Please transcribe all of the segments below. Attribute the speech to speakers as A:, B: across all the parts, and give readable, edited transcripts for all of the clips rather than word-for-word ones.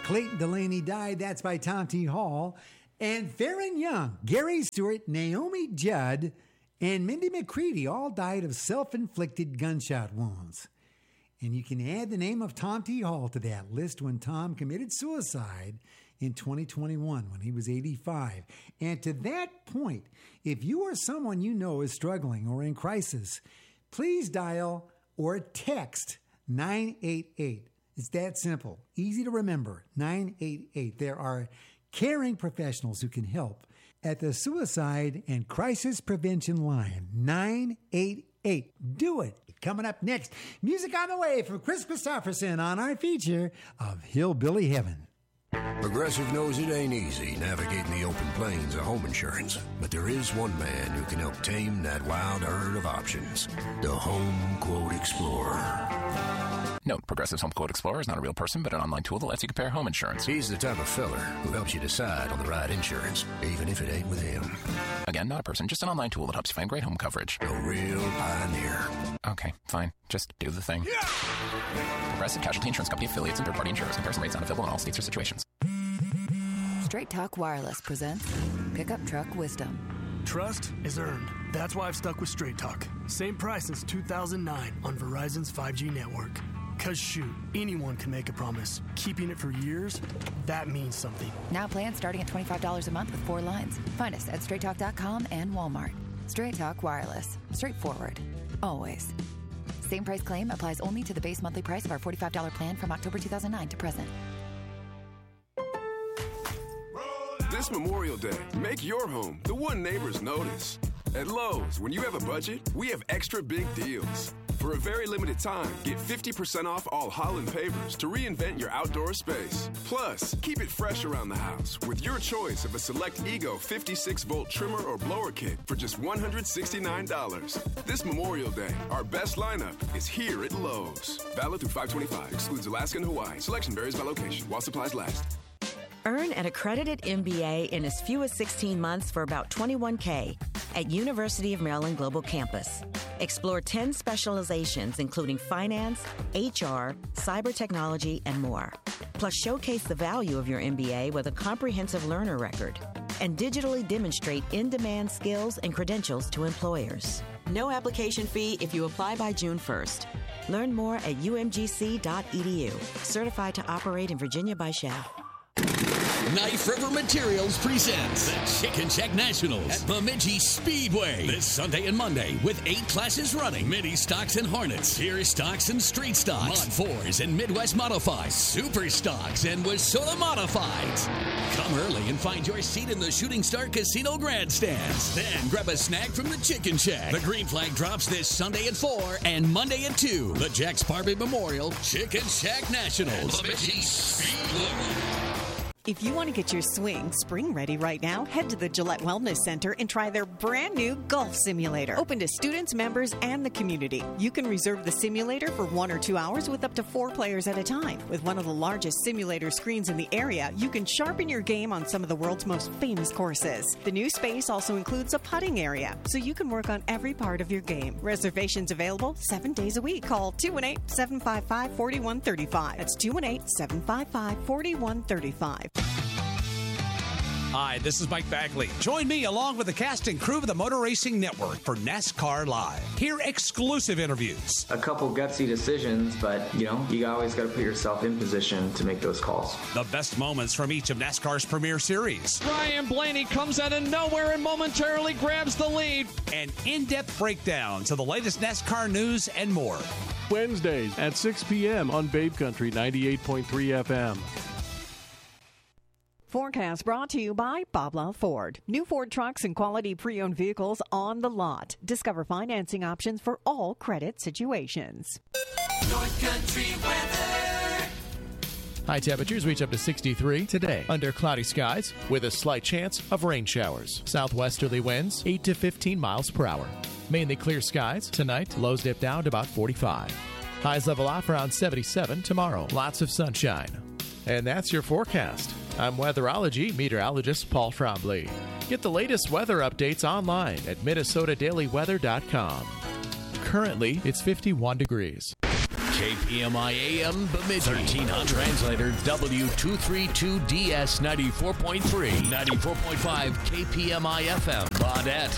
A: Clayton Delaney Died. That's by Tom T. Hall. And Farron Young, Gary Stewart, Naomi Judd, and Mindy McCready all died of self-inflicted gunshot wounds. And you can add the name of Tom T. Hall to that list when Tom committed suicide in 2021 when he was 85. And to that point, if you or someone you know is struggling or in crisis, please dial or text 988. It's that simple. Easy to remember. 988. There are caring professionals who can help at the Suicide and Crisis Prevention Line. 988. Do it. Coming up next, music on the way from Chris Christopherson on our feature of Hillbilly Heaven.
B: Progressive knows it ain't easy navigating the open plains of home insurance, but there is one man who can help tame that wild herd of options. The Home Quote Explorer.
C: Note, Progressive's Home Quote Explorer is not a real person, but an online tool that lets you compare home insurance.
B: He's the type of feller who helps you decide on the right insurance, even if it ain't with him.
C: Again, not a person, just an online tool that helps you find great home coverage.
B: A real pioneer.
C: Okay, fine. Just do the thing. Yeah! Progressive Casualty Insurance Company affiliates and third-party insurers. Comparison rates not available in all states or situations.
D: Straight Talk Wireless presents Pickup Truck Wisdom.
E: Trust is earned. That's why I've stuck with Straight Talk. Same price since 2009 on Verizon's 5G network. Because shoot, anyone can make a promise. Keeping it for years, that means something.
D: Now plans starting at $25 a month with 4 lines. Find us at straighttalk.com and Walmart. Straight Talk Wireless. Straightforward. Always. Same price claim applies only to the base monthly price of our $45 plan from October 2009 to present.
F: This Memorial Day, make your home the one neighbors notice. At Lowe's, when you have a budget, we have extra big deals. For a very limited time, get 50% off all Holland pavers to reinvent your outdoor space. Plus, keep it fresh around the house with your choice of a select Ego 56-volt trimmer or blower kit for just $169. This Memorial Day, our best lineup is here at Lowe's. Valid through 5/25. Excludes Alaska and Hawaii. Selection varies by location while supplies last.
G: Earn an accredited MBA in as few as 16 months for about $21K at University of Maryland Global Campus. Explore 10 specializations, including finance, HR, cyber technology, and more. Plus, showcase the value of your MBA with a comprehensive learner record and digitally demonstrate in-demand skills and credentials to employers. No application fee if you apply by June 1st. Learn more at umgc.edu. Certified to operate in Virginia by Shell.
H: Knife River Materials presents the Chicken Shack Nationals at Bemidji Speedway this Sunday and Monday with 8 classes running. Mini stocks and Hornets, Series stocks and Street stocks, Mod 4s and Midwest Modifieds, Super stocks and Wissota Modifieds. Come early and find your seat in the Shooting Star Casino grandstands. Then grab a snack from the Chicken Shack. The green flag drops this Sunday at 4 and Monday at 2. The Jack Sparby Memorial Chicken Shack Nationals. Bemidji Speedway.
I: If you want to get your swing spring ready right now, head to the Gillette Wellness Center and try their brand new golf simulator. Open to students, members, and the community. You can reserve the simulator for 1 or 2 hours with up to 4 players at a time. With one of the largest simulator screens in the area, you can sharpen your game on some of the world's most famous courses. The new space also includes a putting area, so you can work on every part of your game. Reservations available 7 days a week. Call 218-755-4135. That's 218-755-4135.
J: Hi, this is Mike Bagley. Join me along with the cast and crew of the Motor Racing Network for NASCAR Live. Hear exclusive interviews.
K: A couple gutsy decisions, but, you always got to put yourself in position to make those calls.
J: The best moments from each of NASCAR's premier series.
L: Ryan Blaney comes out of nowhere and momentarily grabs the lead.
J: And in-depth breakdowns of the latest NASCAR news and more.
M: Wednesdays at 6 p.m. on Babe Country 98.3 FM.
I: Forecast brought to you by Bob Love Ford. New Ford trucks and quality pre-owned vehicles on the lot. Discover financing options for all credit situations.
N: North Country weather.
O: High temperatures reach up to 63 today under cloudy skies with a slight chance of rain showers. Southwesterly winds 8 to 15 miles per hour. Mainly clear skies tonight. Lows dip down to about 45. Highs level off around 77 tomorrow. Lots of sunshine. And that's your forecast. I'm weatherology meteorologist Paul Trombley. Get the latest weather updates online at MinnesotaDailyWeather.com. Currently, it's 51 degrees.
H: KPMI AM Bemidji. 1300. Translator W232DS 94.3. 94.5 KPMI FM. Baudette.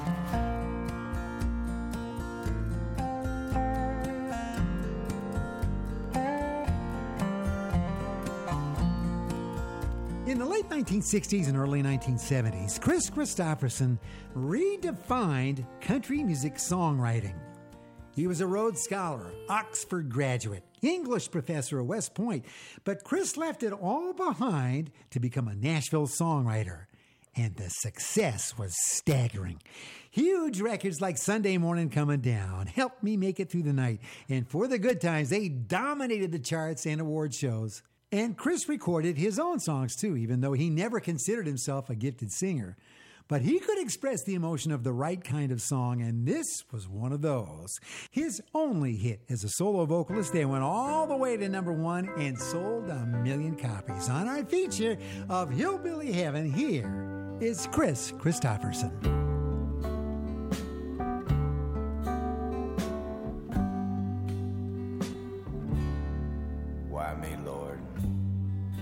A: In the late 1960s and early 1970s, Kris Kristofferson redefined country music songwriting. He was a Rhodes Scholar, Oxford graduate, English professor at West Point, but Kris left it all behind to become a Nashville songwriter. And the success was staggering. Huge records like Sunday Morning Coming Down, Help Me Make It Through the Night, and For the Good Times, they dominated the charts and award shows. And Kris recorded his own songs too, even though he never considered himself a gifted singer. But he could express the emotion of the right kind of song, and this was one of those. His only hit as a solo vocalist, they went all the way to #1 and sold 1 million copies. On our feature of Hillbilly Heaven, here is Kris Kristofferson.
P: Why me, Lord?